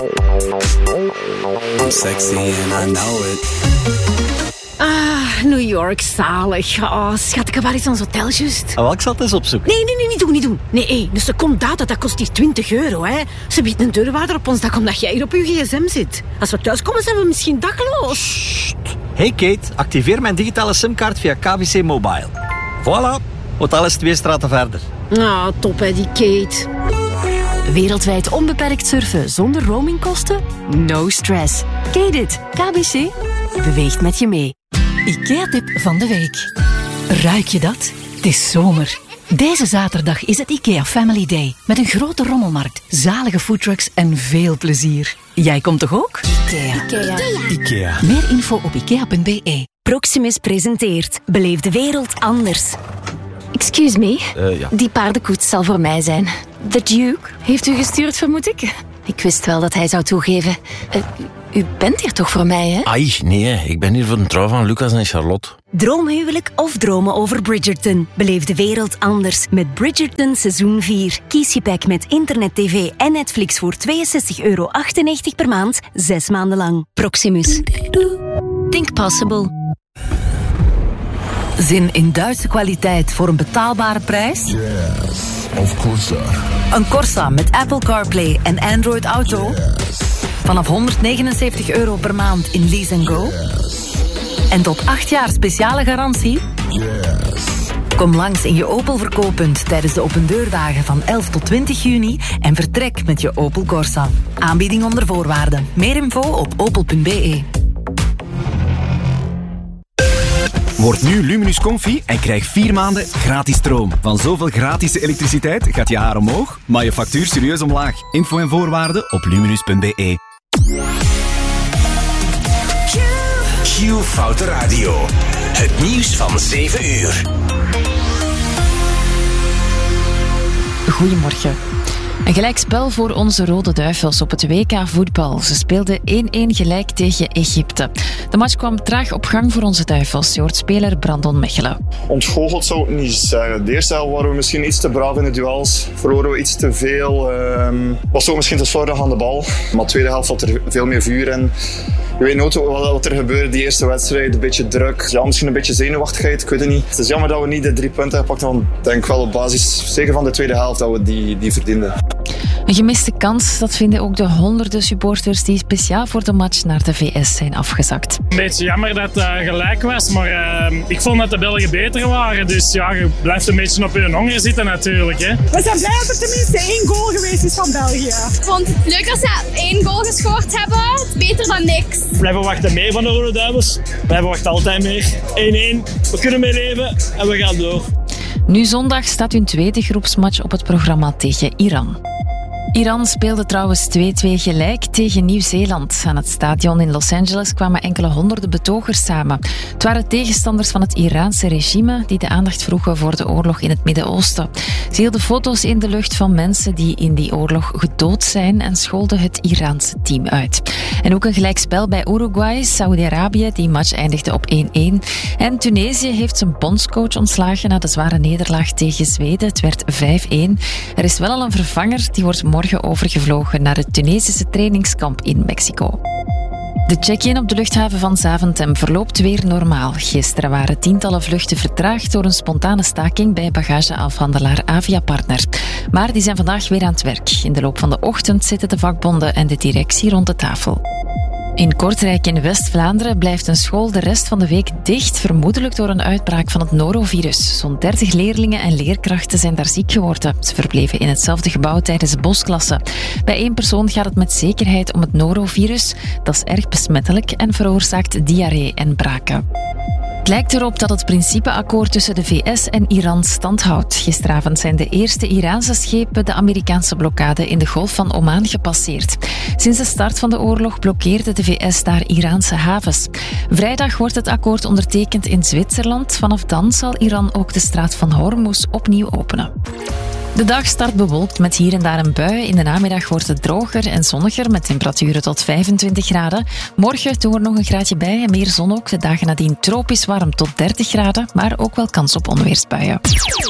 I'm sexy and I know it. New York, zalig. Oh, schat, waar is ons hotel juist? Oh, ik zal het eens opzoeken. Nee, niet doen. Nee, een seconde data, dat kost hier €20, hè. Ze biedt een deurwaarder op ons dak omdat jij hier op je gsm zit. Als we thuiskomen, zijn we misschien dakloos. Sst. Hey Kate, activeer mijn digitale simkaart via KBC Mobile. Voilà, hotel is 2 straten verder. Ah, top hè, die Kate. Wereldwijd onbeperkt surfen zonder roamingkosten? No stress. Kate it. KBC beweegt met je mee. IKEA-tip van de week. Ruik je dat? Het is zomer. Deze zaterdag is het IKEA Family Day. Met een grote rommelmarkt, zalige foodtrucks en veel plezier. Jij komt toch ook? IKEA. Meer info op ikea.be. Proximus presenteert Beleef de wereld anders. Excuse me, Ja. die paardenkoets zal voor mij zijn. The Duke heeft u gestuurd, vermoed ik? Ik wist wel dat hij zou toegeven. U bent hier toch voor mij, hè? Ai, nee, ik ben hier voor de trouw van Lucas en Charlotte. Droomhuwelijk of dromen over Bridgerton? Beleef de wereld anders met Bridgerton seizoen 4. Kies je pack met internet, tv en Netflix voor €62,98 per maand, 6 maanden lang. Proximus. Think possible. Zin in Duitse kwaliteit voor een betaalbare prijs? Yes, of course. Een Corsa met Apple CarPlay en Android Auto? Yes. Vanaf €179 per maand in Lease & Go? Yes. En tot 8 jaar speciale garantie? Yes. Kom langs in je Opel verkooppunt tijdens de opendeurdagen van 11 tot 20 juni en vertrek met je Opel Corsa. Aanbieding onder voorwaarden. Meer info op opel.be. Word nu Luminus Comfy en krijg 4 maanden gratis stroom. Van zoveel gratis elektriciteit gaat je haar omhoog, maar je factuur serieus omlaag. Info en voorwaarden op luminus.be. Q Foute Radio. Het nieuws van 7 uur. Goedemorgen. Een gelijkspel voor onze Rode Duivels op het WK voetbal. Ze speelden 1-1 gelijk tegen Egypte. De match kwam traag op gang voor onze Duivels. Je hoort speler Brandon Mechelen. Ontgoocheld zou ik niet zeggen. De eerste helft waren we misschien iets te braaf in de duels. Verloren we iets te veel. Was ook misschien te slordig aan de bal. Maar de tweede helft zat er veel meer vuur in. Je weet nooit wat er gebeurde die eerste wedstrijd. Een beetje druk. Ja, misschien een beetje zenuwachtigheid. Ik weet het niet. Het is jammer dat we niet de 3 punten hebben gepakt. Want ik denk wel op basis, zeker van de tweede helft, dat we die verdienden. Een gemiste kans, dat vinden ook de honderden supporters die speciaal voor de match naar de VS zijn afgezakt. Een beetje jammer dat het gelijk was, maar ik vond dat de Belgen beter waren. Dus ja, je blijft een beetje op je honger zitten natuurlijk. Hè. We zijn blij dat er tenminste 1 goal geweest is van België. Ik vond het leuk dat ze 1 goal gescoord hebben. Beter dan niks. We blijven wachten mee van de Rode Duivels. We blijven wachten altijd meer. 1-1, we kunnen mee leven en we gaan door. Nu zondag staat hun tweede groepsmatch op het programma tegen Iran. Iran speelde trouwens 2-2 gelijk tegen Nieuw-Zeeland. Aan het stadion in Los Angeles kwamen enkele honderden betogers samen. Het waren tegenstanders van het Iraanse regime die de aandacht vroegen voor de oorlog in het Midden-Oosten. Ze hielden foto's in de lucht van mensen die in die oorlog gedood zijn en scholden het Iraanse team uit. En ook een gelijkspel bij Uruguay, Saudi-Arabië, die match eindigde op 1-1. En Tunesië heeft zijn bondscoach ontslagen na de zware nederlaag tegen Zweden. Het werd 5-1. Er is wel al een vervanger, die wordt morgen overgevlogen naar het Tunesische trainingskamp in Mexico. De check-in op de luchthaven van Zaventem verloopt weer normaal. Gisteren waren tientallen vluchten vertraagd door een spontane staking bij bagageafhandelaar Aviapartner. Maar die zijn vandaag weer aan het werk. In de loop van de ochtend zitten de vakbonden en de directie rond de tafel. In Kortrijk in West-Vlaanderen blijft een school de rest van de week dicht, vermoedelijk door een uitbraak van het norovirus. Zo'n 30 leerlingen en leerkrachten zijn daar ziek geworden. Ze verbleven in hetzelfde gebouw tijdens de bosklassen. Bij 1 persoon gaat het met zekerheid om het norovirus. Dat is erg besmettelijk en veroorzaakt diarree en braken. Het lijkt erop dat het principeakkoord tussen de VS en Iran stand houdt. Gisteravond zijn de eerste Iraanse schepen de Amerikaanse blokkade in de Golf van Oman gepasseerd. Sinds de start van de oorlog blokkeerde de VS daar Iraanse havens. Vrijdag wordt het akkoord ondertekend in Zwitserland. Vanaf dan zal Iran ook de straat van Hormuz opnieuw openen. De dag start bewolkt met hier en daar een bui. In de namiddag wordt het droger en zonniger met temperaturen tot 25 graden. Morgen doen we er nog een graadje bij en meer zon ook. De dagen nadien tropisch warm tot 30 graden, maar ook wel kans op onweersbuien.